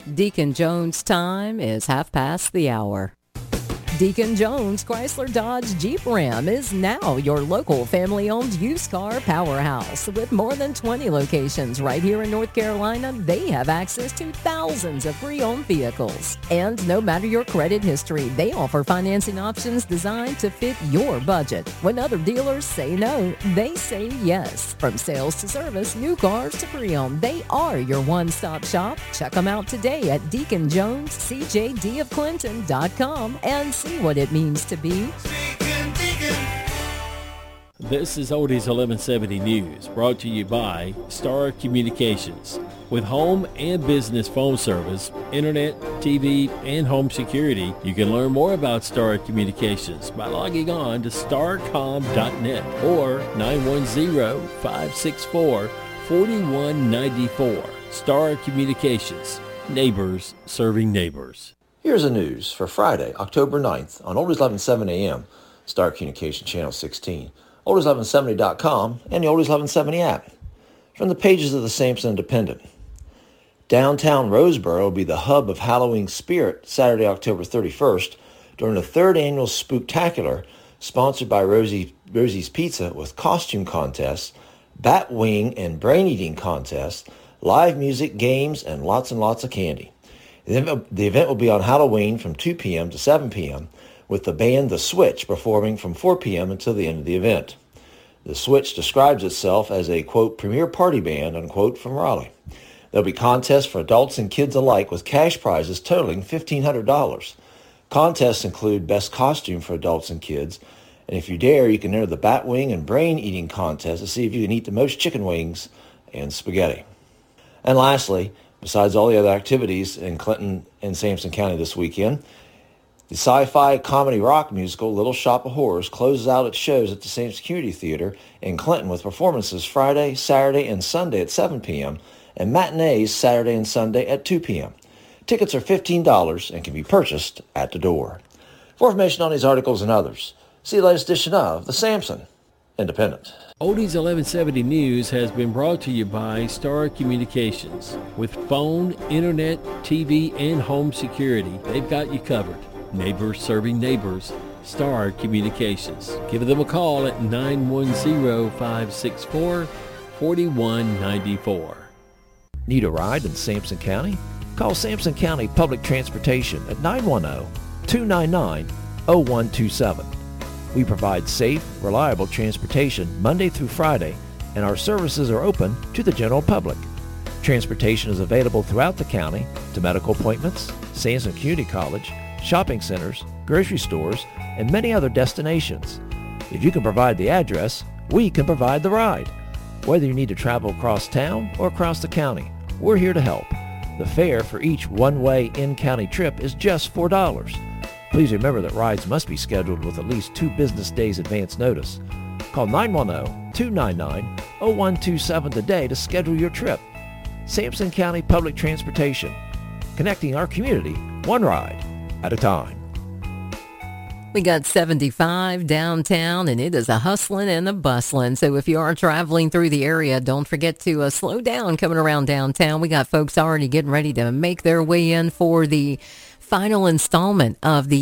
Deacon Jones' time is 1:30. Deacon Jones Chrysler Dodge Jeep Ram is now your local family-owned used car powerhouse. With more than 20 locations right here in North Carolina, they have access to thousands of pre-owned vehicles. And no matter your credit history, they offer financing options designed to fit your budget. When other dealers say no, they say yes. From sales to service, new cars to pre-owned, they are your one-stop shop. Check them out today at DeaconJonesCJDofClinton.com and see what it means to be. This is Oldies 1170 News, brought to you by Star Communications. With home and business phone service, internet, TV, and home security, you can learn more about Star Communications by logging on to starcom.net or 910-564-4194. Star Communications, neighbors serving neighbors. Here's the news for Friday, October 9th on Oldies 1170 AM, Star Communication Channel 16, Oldies1170.com, and the Oldies 1170 app. From the pages of the Sampson Independent. Downtown Roseboro will be the hub of Halloween spirit Saturday, October 31st during the third annual Spooktacular, sponsored by Rosie's Pizza, with costume contests, bat wing and brain eating contests, live music, games, and lots of candy. The event will be on Halloween from 2 p.m. to 7 p.m. with the band The Switch performing from 4 p.m. until the end of the event. The Switch describes itself as a, quote, premier party band, unquote, from Raleigh. There'll be contests for adults and kids alike with cash prizes totaling $1,500. Contests include best costume for adults and kids, and if you dare, you can enter the bat wing and brain eating contest to see if you can eat the most chicken wings and spaghetti. And lastly, besides all the other activities in Clinton and Sampson County this weekend, the sci-fi comedy rock musical Little Shop of Horrors closes out its shows at the Sampson Community Theater in Clinton with performances Friday, Saturday, and Sunday at 7 p.m. and matinees Saturday and Sunday at 2 p.m. Tickets are $15 and can be purchased at the door. For information on these articles and others, see the latest edition of the Sampson Independent. Oldies 1170 News has been brought to you by Star Communications. With phone, internet, TV, and home security, they've got you covered. Neighbors serving neighbors. Star Communications. Give them a call at 910-564-4194. Need a ride in Sampson County? Call Sampson County Public Transportation at 910-299-0127. We provide safe, reliable transportation Monday through Friday, and our services are open to the general public. Transportation is available throughout the county to medical appointments, Sampson Community College, shopping centers, grocery stores, and many other destinations. If you can provide the address, we can provide the ride. Whether you need to travel across town or across the county, we're here to help. The fare for each one-way in-county trip is just $4. Please remember that rides must be scheduled with at least 2 business days advance notice. Call 910-299-0127 today to schedule your trip. Sampson County Public Transportation, connecting our community one ride at a time. We got 75 downtown, and it is a hustling and a bustling. So if you are traveling through the area, don't forget to slow down coming around downtown. We got folks already getting ready to make their way in for the final installment of the